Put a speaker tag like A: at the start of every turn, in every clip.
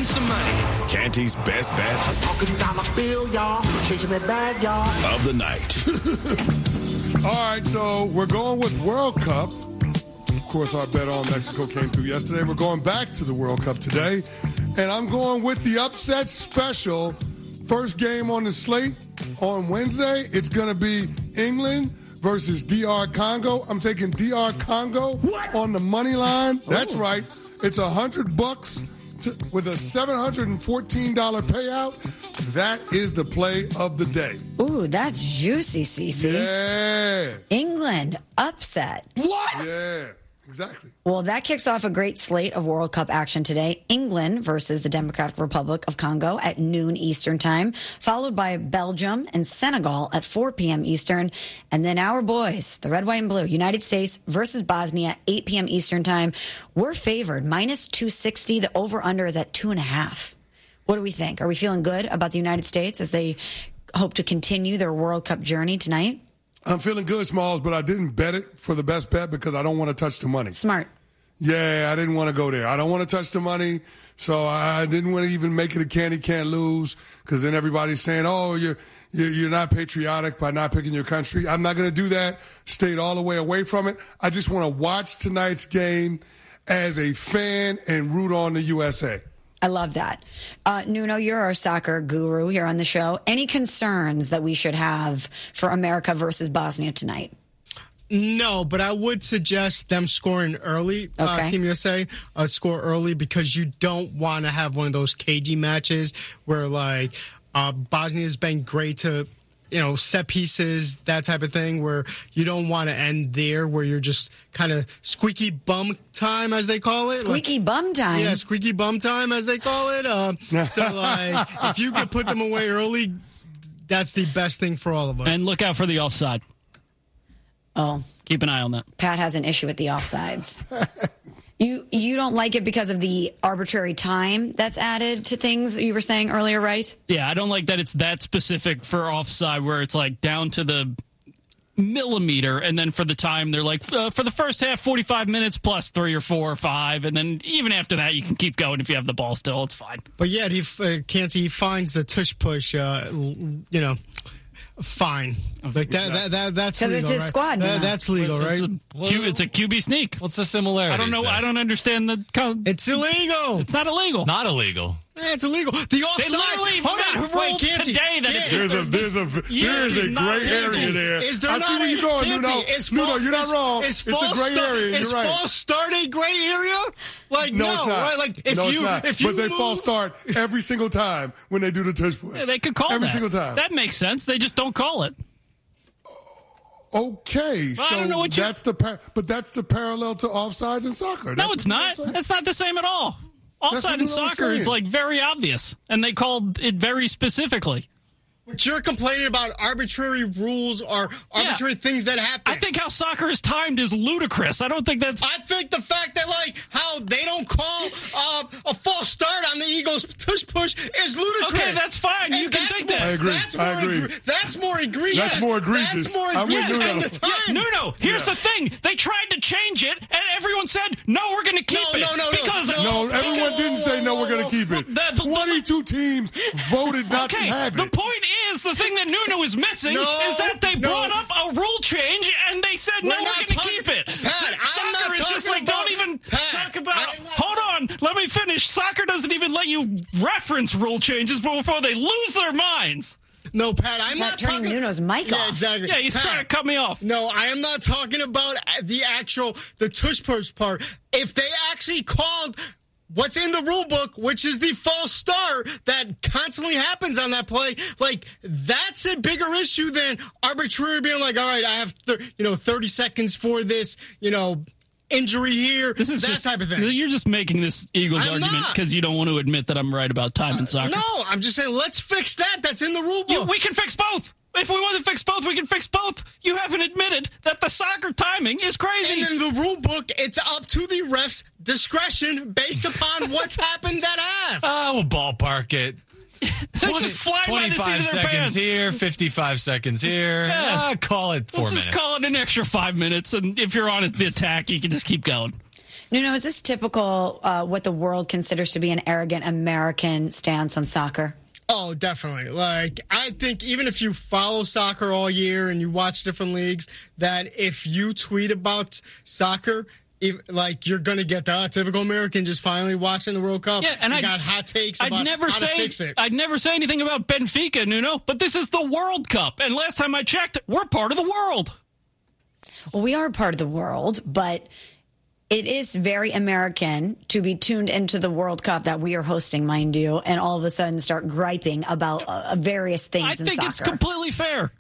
A: win some money.
B: Canty's best bet
C: Talking dollar bill, y'all. Chasing that bag, y'all.
B: of the night.
D: All right, so we're going with World Cup. Of course, our bet on Mexico came through yesterday. We're going back to the World Cup today. And I'm going with the upset special. First game on the slate on Wednesday. It's going to be England versus DR Congo. I'm taking DR Congo on the money line. That's right. It's $100 with a $714 payout. That is the play of the day.
E: Ooh, that's juicy, Cece.
D: Yeah.
E: England upset.
D: What? Yeah, exactly.
E: Well, that kicks off a great slate of World Cup action today. England versus the Democratic Republic of Congo at noon Eastern time, followed by Belgium and Senegal at 4 p.m. Eastern. And then our boys, the red, white, and blue, United States versus Bosnia, 8 p.m. Eastern time. We're favored, minus 260. The over-under is at 2.5. What do we think? Are we feeling good about the United States as they hope to continue their World Cup journey tonight?
D: I'm feeling good, Smalls, but I didn't bet it for the best bet because I don't want to touch the money.
E: Smart.
D: Yeah, I didn't want to go there. I don't want to touch the money, so I didn't want to even make it a candy can't lose because then everybody's saying, oh, you're not patriotic by not picking your country. I'm not going to do that. Stayed all the way away from it. I just want to watch tonight's game as a fan and root on the USA.
E: I love that. Nuno, you're our soccer guru here on the show. Any concerns that we should have for America versus Bosnia tonight?
F: No, but I would suggest them scoring early, Team USA, score early because you don't want to have one of those cagey matches where, like, Bosnia's been great to, set pieces, that type of thing, where you don't want to end there, where you're just kind of squeaky bum time, as they call it.
E: Squeaky bum time?
F: Yeah, squeaky bum time, as they call it. So, like, if you could put them away early, that's the best thing for all of us.
G: And look out for the offside.
E: Oh.
G: Keep an eye on that.
E: Pat has an issue with the offsides. You don't like it because of the arbitrary time that's added to things that you were saying earlier, right?
G: Yeah, I don't like that it's that specific for offside where it's like down to the millimeter, and then for the time they're like, for the first half, 45 minutes plus 3 or 4 or 5, and then even after that you can keep going if you have the ball still, it's fine.
F: But yeah, he finds the tush push, fine. Like that's
E: because it's his
F: right?
E: squad.
F: That's legal, right?
G: It's a QB sneak.
H: What's the similarity?
G: I don't know. I don't understand the.
F: It's illegal.
G: It's not illegal.
H: It's not illegal.
F: Yeah, it's illegal. The offside.
G: They literally ruled today that
D: there's a gray area there.
F: Is there
D: I
F: not
D: see where you're going, Nuno. You're not wrong.
F: It's
D: a gray area.
F: Is
D: you're right.
F: false start a gray area? Like
D: no, it's not.
F: Right? Like if you
D: but they false start every single time when they do the tush push.
G: Yeah, they could call
D: every
G: that.
D: single time.
G: That makes sense. They just don't call it.
D: Okay,
G: well,
D: so
G: I don't know what
D: that's the parallel to offsides in soccer.
G: No, it's not. That's not the same at all. Offside in soccer is like very obvious, and they called it very specifically.
F: But you're complaining about arbitrary rules or arbitrary things that happen.
G: I think how soccer is timed is ludicrous. I don't think that's...
F: I think the fact that, like, how they don't call a false start on the Eagles' tush push is ludicrous.
G: Okay, that's fine. You can think that.
D: I agree.
F: That's more egregious.
D: That's more egregious.
F: That's more egregious than the time.
G: No. Here's the thing. They tried to change it, and everyone said, no, we're going to keep it.
D: No, everyone didn't say, no, we're going to keep it. 22 teams voted not to have it.
G: The point is, the thing that Nuno is missing is that they brought up a rule change, and they said, no, we're going to keep it.
F: Pat,
G: soccer is just like, don't even talk about... Hold on, let me finish. Soccer doesn't even let you reference rule changes before they lose their minds.
F: No, Pat, I'm not
E: turning
F: talking...
E: Nuno's mic off.
F: Exactly.
G: Yeah, he's trying to cut me off.
F: No, I am not talking about the tush push part. If they actually called what's in the rule book, which is the false start that constantly happens on that play, like, that's a bigger issue than arbitrary being like, all right, I have 30 seconds for this, injury here,
G: this is just
F: type of thing.
G: You're just making this Eagles argument because you don't want to admit that I'm right about time in soccer.
F: No, I'm just saying let's fix that. That's in the rule book.
G: We can fix both. If we want to fix both, we can fix both. You haven't admitted that the soccer timing is crazy.
F: And in the rule book, it's up to the ref's discretion based upon what's happened that half.
H: We'll ballpark it.
G: They're just flying by the seat of their
H: 25 seconds
G: pants.
H: here, 55 seconds here.
G: Yeah.
H: Call it 4 minutes.
G: Let's just call it an extra 5 minutes, and if you're on the attack, you can just keep going.
E: Nuno, is this typical what the world considers to be an arrogant American stance on soccer?
F: Oh, definitely. Like, I think even if you follow soccer all year and you watch different leagues, that if you tweet about soccer, you're going to get the typical American just finally watching the World Cup.
G: Yeah, and I
F: got hot takes about how to fix it.
G: I'd never say anything about Benfica, Nuno, but this is the World Cup. And last time I checked, we're part of the world.
E: Well, we are part of the world, but it is very American to be tuned into the World Cup that we are hosting, mind you, and all of a sudden start griping about various things in soccer.
G: I think it's completely fair.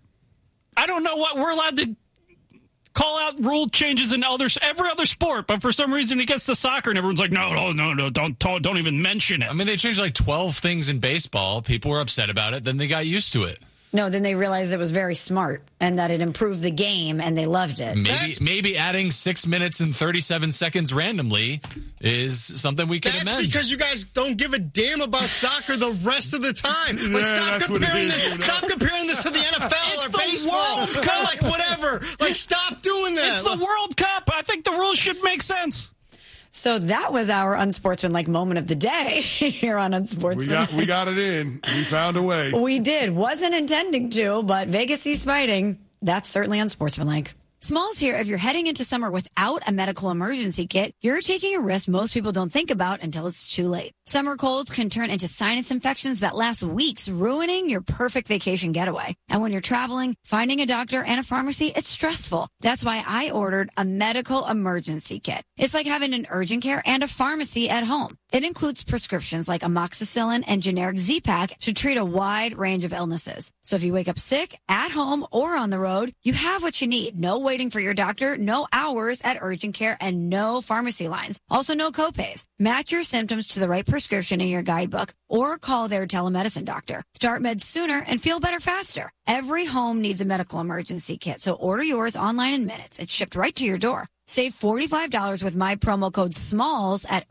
G: I don't know what we're allowed to call out rule changes in every other sport, but for some reason it gets to soccer and everyone's like, no, don't even mention it.
H: I mean, they changed like 12 things in baseball. People were upset about it. Then they got used to it.
E: No, then they realized it was very smart and that it improved the game and they loved it.
H: Maybe adding 6 minutes and 37 seconds randomly is something we could amend.
F: That's because you guys don't give a damn about soccer the rest of the time. Like, stop comparing this to the NFL or baseball.
G: World Cup.
F: Like, whatever. Like, stop doing that.
G: It's the World Cup. I think the rules should make sense.
E: So that was our unsportsmanlike moment of the day here on Unsportsmanlike.
D: We got it in. We found a way.
E: We did. Wasn't intending to, but Vegas East Fighting, that's certainly unsportsmanlike. Smalls here. If you're heading into summer without a medical emergency kit, you're taking a risk most people don't think about until it's too late. Summer colds can turn into sinus infections that last weeks, ruining your perfect vacation getaway. And when you're traveling, finding a doctor and a pharmacy, it's stressful. That's why I ordered a medical emergency kit. It's like having an urgent care and a pharmacy at home. It includes prescriptions like amoxicillin and generic Z-Pak to treat a wide range of illnesses. So if you wake up sick, at home, or on the road, you have what you need. No waiting for your doctor, no hours at urgent care, and no pharmacy lines. Also, no copays. Match your symptoms to the right prescription in your guidebook or call their telemedicine doctor. Start meds sooner and feel better faster. Every home needs a medical emergency kit, so order yours online in minutes. It's shipped right to your door. Save $45 with my promo code SMALLS at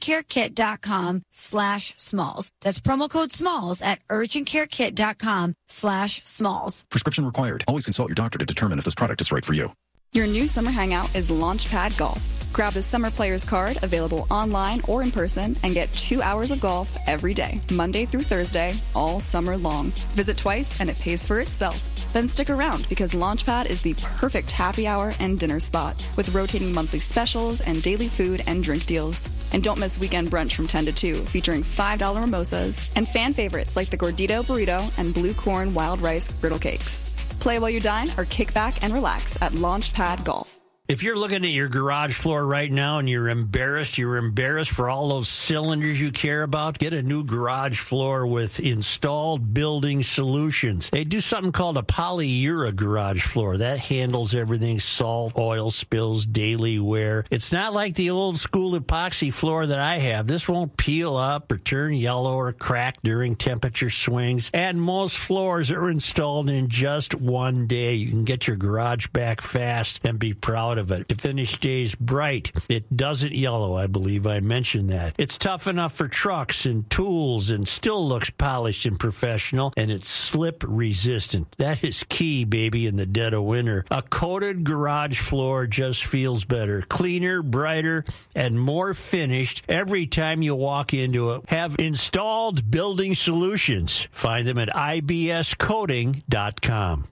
E: urgentcarekit.com/smalls. That's promo code SMALLS at urgentcarekit.com/smalls.
A: Prescription required. Always consult your doctor to determine if this product is right for you.
I: Your new summer hangout is Launchpad Golf. Grab the Summer Players card, available online or in person, and get 2 hours of golf every day, Monday through Thursday, all summer long. Visit twice and it pays for itself. Then stick around because Launchpad is the perfect happy hour and dinner spot with rotating monthly specials and daily food and drink deals. And don't miss weekend brunch from 10 to 2 featuring $5 mimosas and fan favorites like the Gordito Burrito and Blue Corn Wild Rice Griddle Cakes. Play while you dine or kick back and relax at Launchpad Golf.
J: If you're looking at your garage floor right now and you're embarrassed for all those cylinders you care about, get a new garage floor with Installed Building Solutions. They do something called a polyura garage floor. That handles everything, salt, oil spills, daily wear. It's not like the old school epoxy floor that I have. This won't peel up or turn yellow or crack during temperature swings. And most floors are installed in just one day. You can get your garage back fast and be proud of it. The finish stays bright. It doesn't yellow, I believe I mentioned that. It's tough enough for trucks and tools and still looks polished and professional, and it's slip resistant. That is key, baby, in the dead of winter. A coated garage floor just feels better, cleaner, brighter, and more finished every time you walk into it. Have Installed Building Solutions. Find them at ibscoating.com.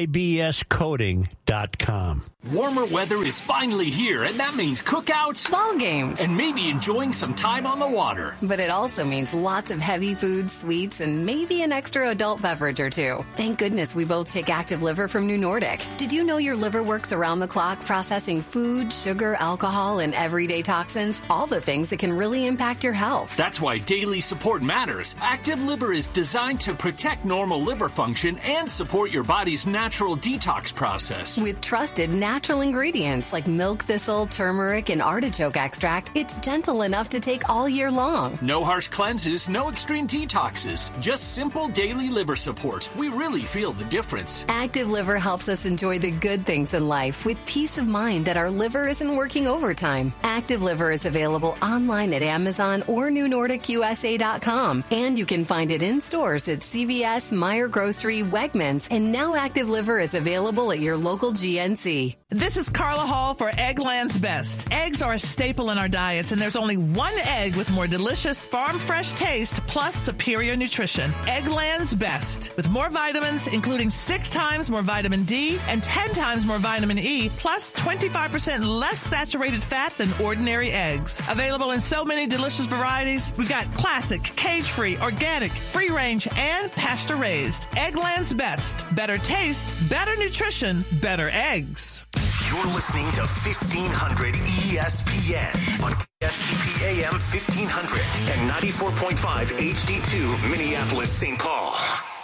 J: ibscoating.com.
K: Warmer weather is finally here, and that means cookouts,
L: ball games,
K: and maybe enjoying some time on the water.
L: But it also means lots of heavy food, sweets, and maybe an extra adult beverage or two. Thank goodness we both take Active Liver from New Nordic. Did you know your liver works around the clock processing food, sugar, alcohol, and everyday toxins? All the things that can really impact your health.
K: That's why daily support matters. Active Liver is designed to protect normal liver function and support your body's natural detox process.
L: With trusted natural ingredients like milk thistle, turmeric, and artichoke extract, it's gentle enough to take all year long.
K: No harsh cleanses, no extreme detoxes, just simple daily liver support. We really feel the difference.
L: Active Liver helps us enjoy the good things in life with peace of mind that our liver isn't working overtime. Active Liver is available online at Amazon or NewNordicUSA.com, and you can find it in stores at CVS, Meijer Grocery, Wegmans, and now Active Liver is available at your local GNC.
M: This is Carla Hall for Eggland's Best. Eggs are a staple in our diets, and there's only one egg with more delicious farm-fresh taste plus superior nutrition. Eggland's Best. With more vitamins, including 6 times more vitamin D and 10 times more vitamin E, plus 25% less saturated fat than ordinary eggs. Available in so many delicious varieties, we've got classic, cage-free, organic, free-range, and pasture-raised. Eggland's Best. Better taste, better nutrition, better eggs.
N: You're listening to 1500 ESPN on STP AM 1500 and 94.5 HD2 Minneapolis, St. Paul.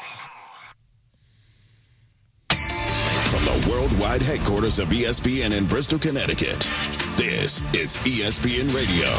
B: From the worldwide headquarters of ESPN in Bristol, Connecticut, this is ESPN Radio.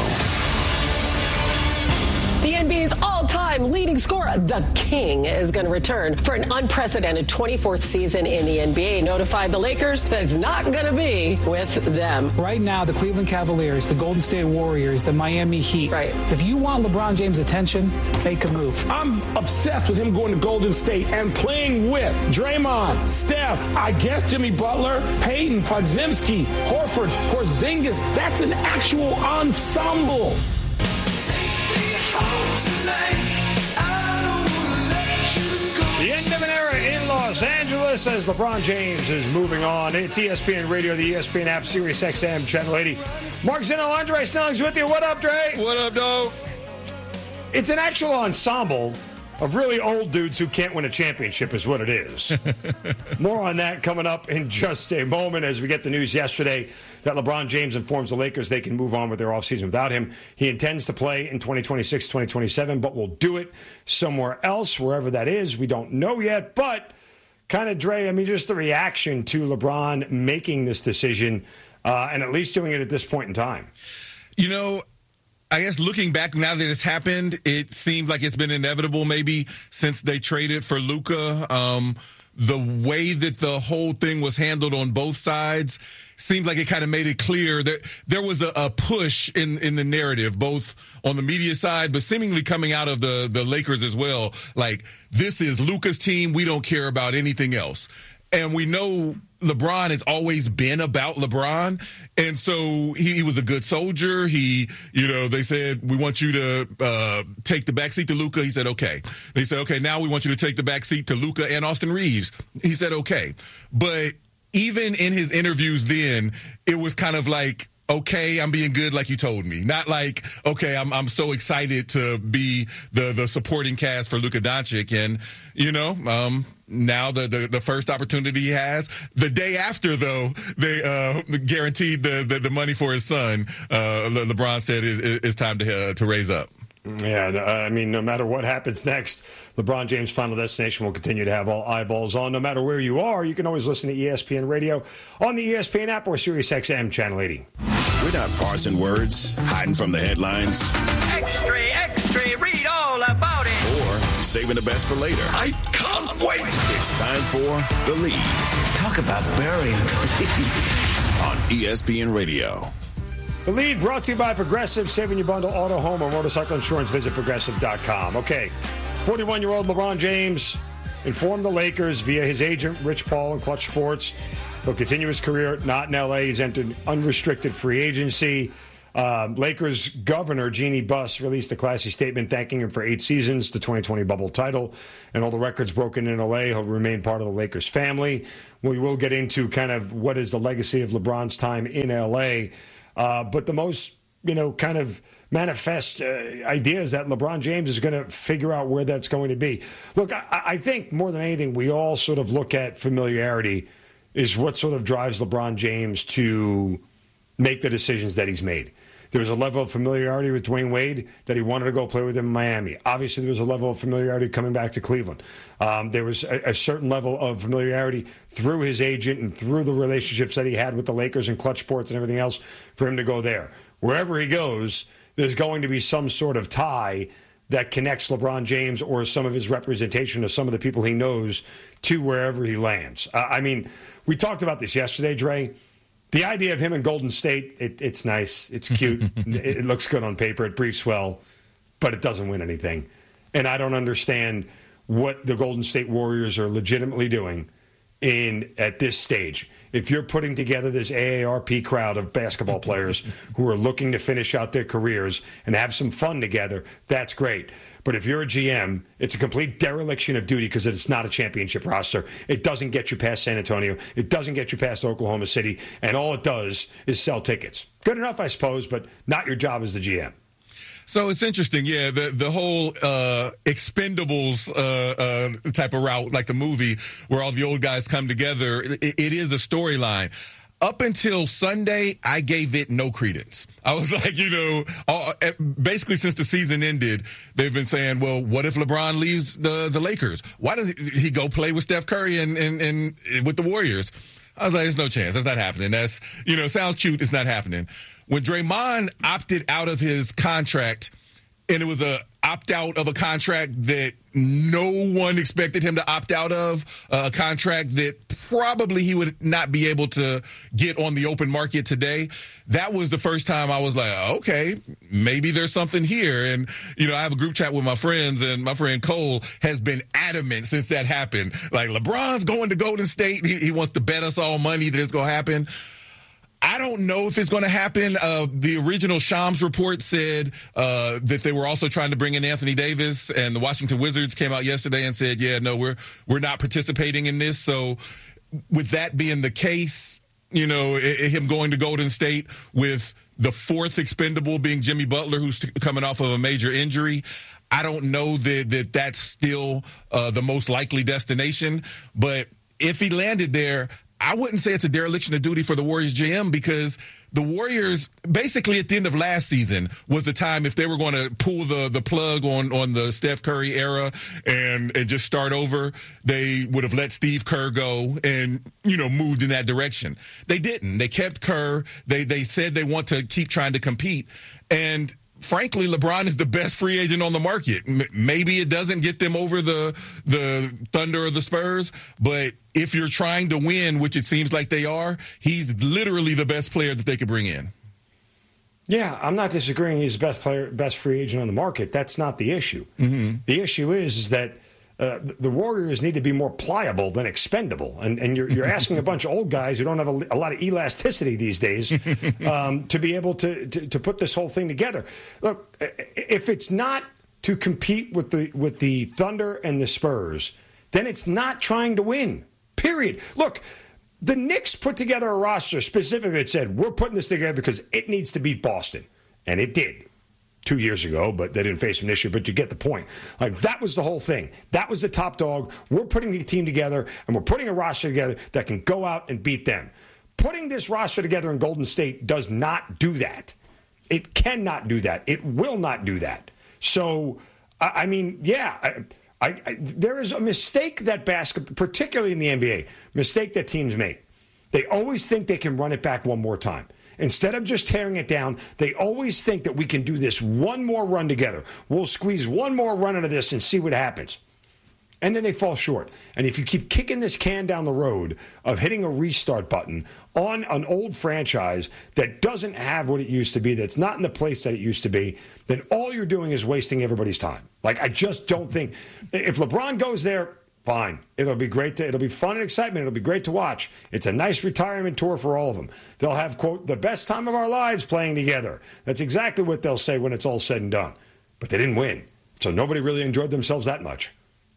O: The NBA's all-time leading scorer, the King, is going to return for an unprecedented 24th season in the NBA. Notified the Lakers that it's not going to be with them.
P: Right now, the Cleveland Cavaliers, the Golden State Warriors, the Miami Heat. Right. If you want LeBron James' attention, make a move.
Q: I'm obsessed with him going to Golden State and playing with Draymond, Steph, I guess Jimmy Butler, Peyton, Podziemski, Horford, Porzingis. That's an actual ensemble.
R: The end of an era in Los Angeles as LeBron James is moving on. It's ESPN Radio, the ESPN app, Sirius XM, Channel 80. Mark Zinno, Andre Snelling's with you. What up, Dre?
S: What up, dog?
R: It's an actual ensemble of really old dudes who can't win a championship is what it is. More on that coming up in just a moment as we get the news yesterday that LeBron James informs the Lakers they can move on with their offseason without him. He intends to play in 2026, 2027, but will do it somewhere else, wherever that is. We don't know yet, but kind of, Dre, I mean, just the reaction to LeBron making this decision and at least doing it at this point in time.
S: You know, I guess looking back now that it's happened, it seems like it's been inevitable maybe since they traded for Luka. The way that the whole thing was handled on both sides seemed like it kind of made it clear that there was a push in the narrative, both on the media side, but seemingly coming out of the Lakers as well. Like, this is Luka's team. We don't care about anything else. And we know LeBron has always been about LeBron. And so he was a good soldier. They said, we want you to take the backseat to Luka. He said, okay. They said, okay, now we want you to take the backseat to Luka and Austin Reeves. He said, okay. But even in his interviews then, it was kind of like, okay, I'm being good like you told me. Not like, okay, I'm so excited to be the supporting cast for Luka Doncic. And, now the first opportunity he has. The day after, though, they guaranteed the money for his son. LeBron said it's time to raise up.
R: Yeah, I mean, no matter what happens next, LeBron James' Final Destination will continue to have all eyeballs on. No matter where you are, you can always listen to ESPN Radio on the ESPN app or Sirius XM Channel 80.
B: We're not parsing words, hiding from the headlines.
T: Extra, read all about it.
B: Or saving the best for later.
N: I can't wait.
B: It's time for The Lead.
N: Talk about burying the lead.
B: On ESPN Radio.
R: The Lead brought to you by Progressive. Saving your bundle auto, home, or motorcycle insurance. Visit Progressive.com. Okay, 41-year-old LeBron James informed the Lakers via his agent, Rich Paul, in Clutch Sports. He'll continue his career not in L.A. He's entered unrestricted free agency. Lakers governor Jeannie Buss released a classy statement thanking him for 8 seasons, the 2020 bubble title, and all the records broken in L.A. He'll remain part of the Lakers family. We will get into kind of what is the legacy of LeBron's time in L.A., but the most, kind of manifest idea is that LeBron James is going to figure out where that's going to be. Look, I think more than anything, we all sort of look at familiarity is what sort of drives LeBron James to make the decisions that he's made. There was a level of familiarity with Dwayne Wade that he wanted to go play with him in Miami. Obviously, there was a level of familiarity coming back to Cleveland. There was a certain level of familiarity through his agent and through the relationships that he had with the Lakers and Clutch Sports and everything else for him to go there. Wherever he goes, there's going to be some sort of tie that connects LeBron James or some of his representation or some of the people he knows to wherever he lands. I mean, we talked about this yesterday, Dre. The idea of him in Golden State, it's nice. It's cute. It looks good on paper. It briefs well, but it doesn't win anything. And I don't understand what the Golden State Warriors are legitimately doing at this stage. if you're putting together this AARP crowd of basketball players who are looking to finish out their careers and have some fun together, that's great. But if you're a GM, it's a complete dereliction of duty because it's not a championship roster. It doesn't get you past San Antonio. It doesn't get you past Oklahoma City. And all it does is sell tickets. Good enough, I suppose, but not your job as the GM.
S: So it's interesting, yeah, the whole Expendables type of route, like the movie where all the old guys come together, it is a storyline. Up until Sunday, I gave it no credence. I was like, basically since the season ended, they've been saying, well, what if LeBron leaves the Lakers? Why does he go play with Steph Curry and with the Warriors? I was like, there's no chance. That's not happening. That's, sounds cute. It's not happening. When Draymond opted out of his contract, and it was a opt-out of a contract that no one expected him to opt out of, a contract that probably he would not be able to get on the open market today. That was the first time I was like, okay, maybe there's something here. And, I have a group chat with my friends, and my friend Cole has been adamant since that happened. Like, LeBron's going to Golden State. He wants to bet us all money that it's going to happen. I don't know if it's going to happen. The original Shams report said that they were also trying to bring in Anthony Davis, and the Washington Wizards came out yesterday and said, yeah, no, we're not participating in this. So with that being the case, him going to Golden State with the fourth expendable being Jimmy Butler, who's coming off of a major injury, I don't know that that's still the most likely destination. But if he landed there, I wouldn't say it's a dereliction of duty for the Warriors GM, because the Warriors, basically at the end of last season, was the time if they were going to pull the plug on the Steph Curry era and just start over, they would have let Steve Kerr go and, moved in that direction. They didn't. They kept Kerr. They said they want to keep trying to compete. And frankly, LeBron is the best free agent on the market. Maybe it doesn't get them over the Thunder or the Spurs, but if you're trying to win, which it seems like they are, he's literally the best player that they could bring in.
R: Yeah, I'm not disagreeing he's the best free agent on the market. That's not the issue. Mm-hmm. The issue is that the Warriors need to be more pliable than expendable. And you're asking a bunch of old guys who don't have a lot of elasticity these days to be able to put this whole thing together. Look, if it's not to compete with the Thunder and the Spurs, then it's not trying to win, period. Look, the Knicks put together a roster specifically that said, we're putting this together because it needs to beat Boston. And it did. 2 years ago, but they didn't face an issue, but you get the point. Like, that was the whole thing. That was the top dog. We're putting the team together, and we're putting a roster together that can go out and beat them. Putting this roster together in Golden State does not do that. It cannot do that. It will not do that. So, I mean, yeah, there is a mistake that basketball, particularly in the NBA, mistake that teams make. They always think they can run it back one more time. Instead of just tearing it down, they always think that we can do this one more run together. We'll squeeze one more run into this and see what happens. And then they fall short. And if you keep kicking this can down the road of hitting a restart button on an old franchise that doesn't have what it used to be, that's not in the place that it used to be, then all you're doing is wasting everybody's time. Like, I just don't think – if LeBron goes there, fine. It'll be great. It'll be fun and excitement. It'll be great to watch. It's a nice retirement tour for all of them. They'll have, quote, the best time of our lives playing together. That's exactly what they'll say when it's all said and done. But they didn't win. So nobody really enjoyed themselves that much.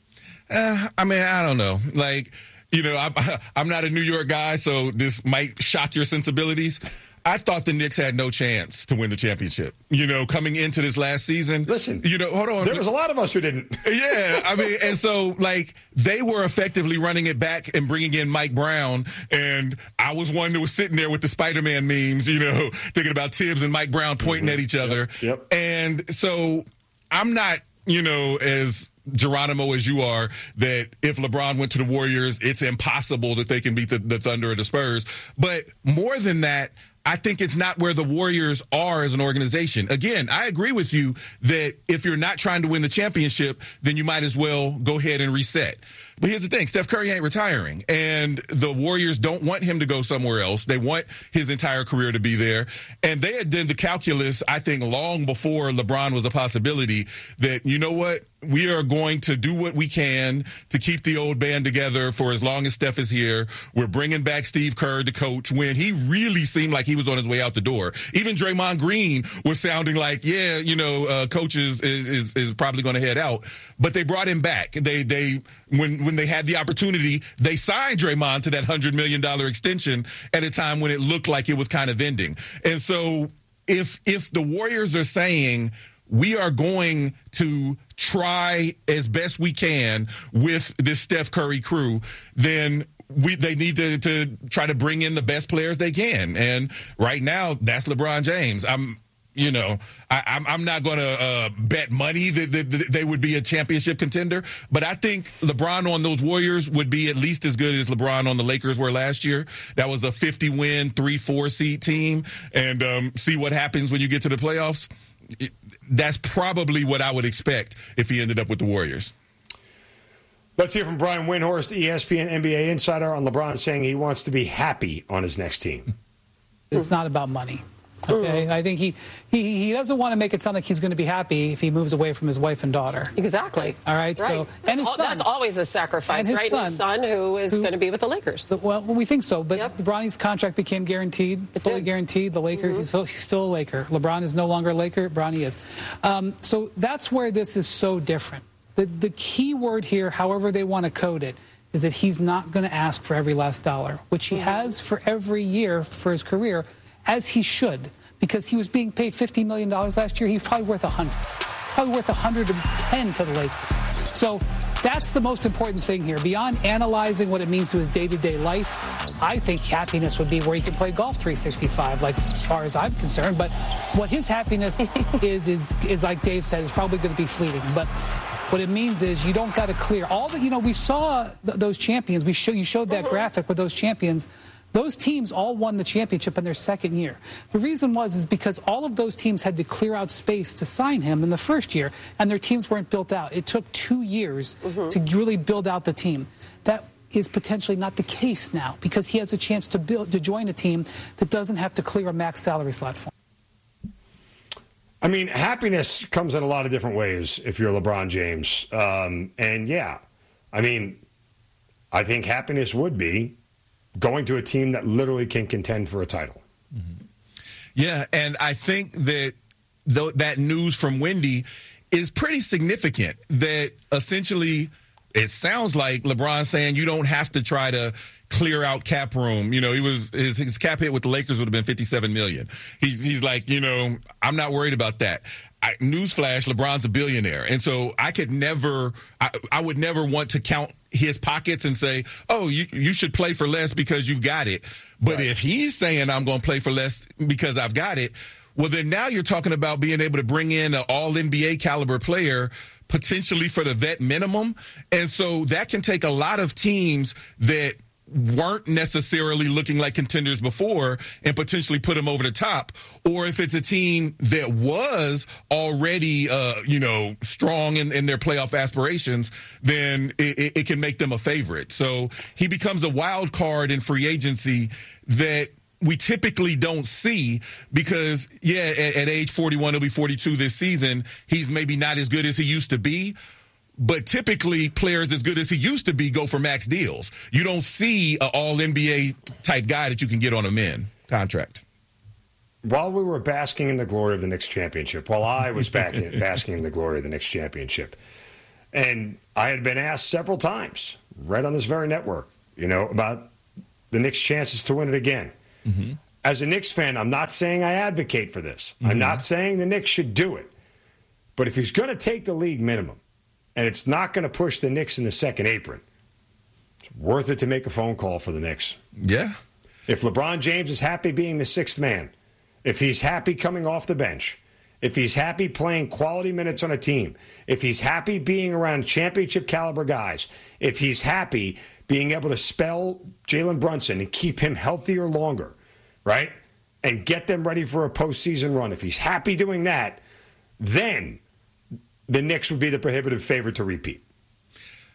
S: I mean, I don't know. Like, I'm not a New York guy, so this might shock your sensibilities. I thought the Knicks had no chance to win the championship, coming into this last season.
R: Listen,
S: hold on.
R: There was a lot of us who didn't.
S: Yeah, I mean, and so, like, they were effectively running it back and bringing in Mike Brown, and I was one that was sitting there with the Spider-Man memes, thinking about Tibbs and Mike Brown pointing at each other.
R: Yep.
S: And so I'm not, as Geronimo as you are, that if LeBron went to the Warriors, it's impossible that they can beat the Thunder or the Spurs. But more than that, I think it's not where the Warriors are as an organization. Again, I agree with you that if you're not trying to win the championship, then you might as well go ahead and reset. But here's the thing. Steph Curry ain't retiring, and the Warriors don't want him to go somewhere else. They want his entire career to be there. And they had done the calculus, I think, long before LeBron was a possibility that, you know what, we are going to do what we can to keep the old band together for as long as Steph is here. We're bringing back Steve Kerr to coach when he really seemed like he was on his way out the door. Even Draymond Green was sounding like, coach is probably going to head out. But they brought him back. When they had the opportunity, they signed Draymond to that $100 million extension at a time when it looked like it was kind of ending. And so if the Warriors are saying, we are going to try as best we can with this Steph Curry crew, then they need to try to bring in the best players they can. And right now, that's LeBron James. I'm not going to bet money that they would be a championship contender, but I think LeBron on those Warriors would be at least as good as LeBron on the Lakers were last year. That was a 50-win, 3-4 seed team, and see what happens when you get to the playoffs. That's probably what I would expect if he ended up with the Warriors.
R: Let's hear from Brian Windhorst, ESPN NBA insider, on LeBron saying he wants to be happy on his next team.
P: It's not about money. Okay, I think he doesn't want to make it sound like he's going to be happy if he moves away from his wife and daughter.
O: Exactly.
P: All right. So and his son.
O: That's always a sacrifice,
P: and
O: right? His son, who is going to be with the Lakers.
P: Well, we think so, but Bronny's contract became guaranteed, fully guaranteed. The Lakers, he's still a Laker. LeBron is no longer a Laker. Bronny is. So that's where this is so different. The key word here, however they want to code it, is that he's not going to ask for every last dollar, which he has for every year for his career, as he should, because he was being paid $50 million last year. He's probably worth $100, probably worth $110 to the Lakers. So that's the most important thing here. Beyond analyzing what it means to his day-to-day life, I think happiness would be where he can play golf 365, like as far as I'm concerned. But what his happiness is like Dave said, is probably going to be fleeting. But what it means is you don't got to clear all the, we saw those champions. You showed that graphic with those champions. Those teams all won the championship in their second year. The reason is because all of those teams had to clear out space to sign him in the first year, and their teams weren't built out. It took 2 years to really build out the team. That is potentially not the case now, because he has a chance to join a team that doesn't have to clear a max salary slot for him.
R: I mean, happiness comes in a lot of different ways if you're LeBron James. I think happiness would be going to a team that literally can contend for a title.
S: Mm-hmm. Yeah, and I think that that news from Wendy is pretty significant, that essentially it sounds like LeBron saying you don't have to try to clear out cap room. His cap hit with the Lakers would have been $57 million. He's like, I'm not worried about that. Newsflash, LeBron's a billionaire. And so I would never want to count his pockets and say, oh, you should play for less because you've got it. But if he's saying I'm going to play for less because I've got it, well, then now you're talking about being able to bring in an all-NBA caliber player potentially for the vet minimum. And so that can take a lot of teams that weren't necessarily looking like contenders before and potentially put them over the top. Or if it's a team that was already, strong in their playoff aspirations, then it can make them a favorite. So he becomes a wild card in free agency that we typically don't see because, at age 41, he'll be 42 this season. He's maybe not as good as he used to be. But typically, players as good as he used to be go for max deals. You don't see an all-NBA type guy that you can get on a min contract.
R: While we were basking in the glory of the Knicks championship, while I was basking in the glory of the Knicks championship, and I had been asked several times, right on this very network, about the Knicks' chances to win it again. Mm-hmm. As a Knicks fan, I'm not saying I advocate for this. Mm-hmm. I'm not saying the Knicks should do it. But if he's going to take the league minimum, and it's not going to push the Knicks in the second apron, it's worth it to make a phone call for the Knicks.
S: Yeah.
R: If LeBron James is happy being the sixth man, if he's happy coming off the bench, if he's happy playing quality minutes on a team, if he's happy being around championship caliber guys, if he's happy being able to spell Jalen Brunson and keep him healthier longer, right, and get them ready for a postseason run, if he's happy doing that, then the Knicks would be the prohibitive favorite to repeat.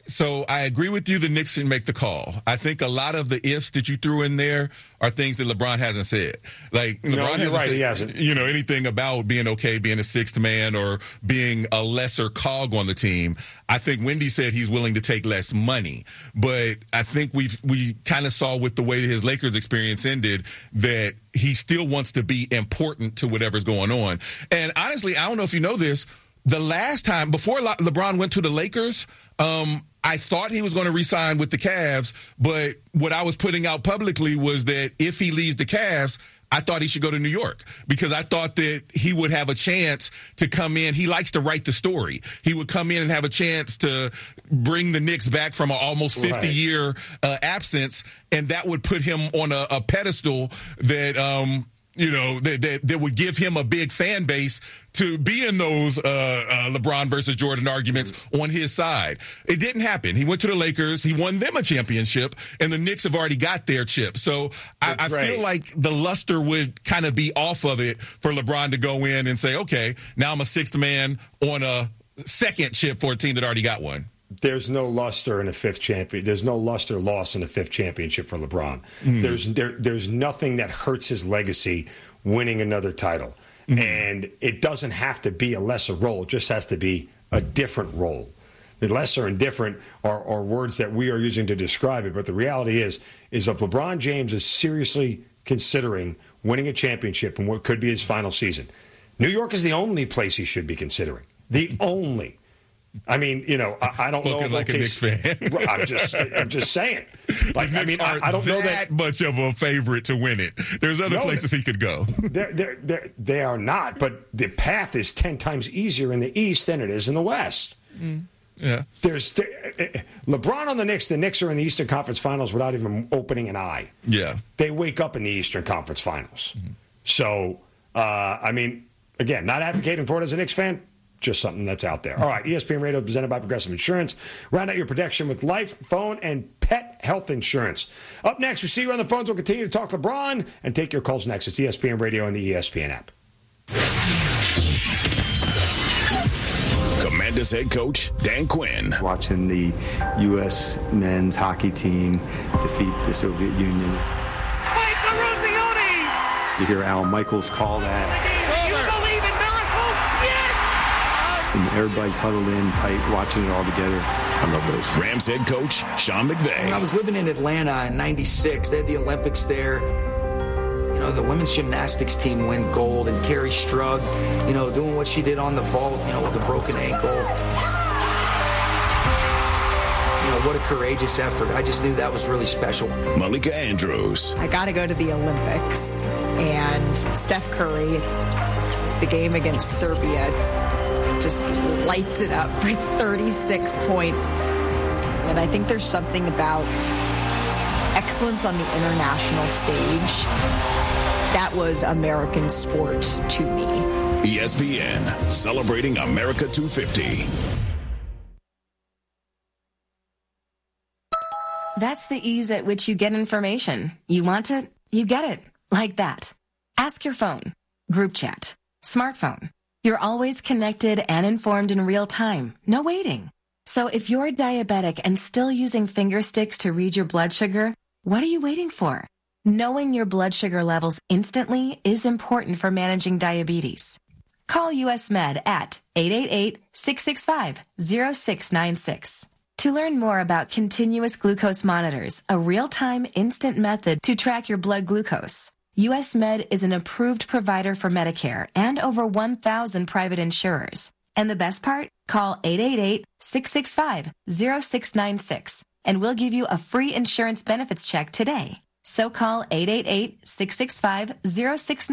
S: So I agree with you. The Knicks should make the call. I think a lot of the ifs that you threw in there are things that LeBron hasn't said. Like LeBron hasn't said,
R: he hasn't.
S: Anything about being okay, being a sixth man, or being a lesser cog on the team. I think Wendy said he's willing to take less money, but I think we kind of saw with the way his Lakers experience ended that he still wants to be important to whatever's going on. And honestly, I don't know if you know this. The last time, before LeBron went to the Lakers, I thought he was going to re-sign with the Cavs, but what I was putting out publicly was that if he leaves the Cavs, I thought he should go to New York because I thought that he would have a chance to come in. He likes to write the story. He would come in and have a chance to bring the Knicks back from an almost 50-year absence, and that would put him on a pedestal that that would give him a big fan base to be in those LeBron versus Jordan arguments on his side. It didn't happen. He went to the Lakers. He won them a championship, and the Knicks have already got their chip. So I feel like the luster would kind of be off of it for LeBron to go in and say, okay, now I'm a sixth man on a second chip for a team that already got one.
R: There's no luster in a fifth champion. There's no luster lost in a fifth championship for LeBron. There's nothing that hurts his legacy winning another title. And it doesn't have to be a lesser role. It just has to be a different role. The lesser and different are words that we are using to describe it. But the reality is if LeBron James is seriously considering winning a championship in what could be his final season, New York is the only place he should be considering. The only. I mean, I don't know.
S: Like a Knicks fan.
R: I'm just saying. Like, I mean, I don't know that
S: much of a favorite to win it. There's other places he could go.
R: They are not, but the path is 10 times easier in the East than it is in the West.
S: Yeah.
R: There's LeBron on the Knicks. The Knicks are in the Eastern Conference Finals without even opening an eye.
S: Yeah.
R: They wake up in the Eastern Conference Finals. So, I mean, again, not advocating for it as a Knicks fan. Just something that's out there. All right, ESPN Radio presented by Progressive Insurance. Round out your protection with life, phone, and pet health insurance. Up next, we see you on the phones. We'll continue to talk LeBron and take your calls next. It's ESPN Radio and the ESPN app.
B: Commanders head coach Dan Quinn.
U: Watching the U.S. men's hockey team defeat the Soviet Union. You hear Al Michaels call that. And everybody's huddled in tight, watching it all together. I love those.
B: Rams head coach Sean McVay.
V: When I was living in Atlanta in '96, they had the Olympics there. The women's gymnastics team win gold, and Carrie Strug, doing what she did on the vault, with a broken ankle. What a courageous effort. I just knew that was really special.
B: Malika Andrews.
W: I got to go to the Olympics. And Steph Curry, it's the game against Serbia, just lights it up for 36 points. And I think there's something about excellence on the international stage. That was American sports to me.
B: ESPN, celebrating America 250.
X: That's the ease at which you get information. You want it, you get it. Like that. Ask your phone. Group chat. Smartphone. You're always connected and informed in real time. No waiting. So if you're diabetic and still using finger sticks to read your blood sugar, what are you waiting for? Knowing your blood sugar levels instantly is important for managing diabetes. Call US Med at 888-665-0696. To learn more about continuous glucose monitors, a real-time instant method to track your blood glucose, US Med is an approved provider for Medicare and over 1,000 private insurers. And the best part? Call 888-665-0696 and we'll give you a free insurance benefits check today. So call 888-665-0696.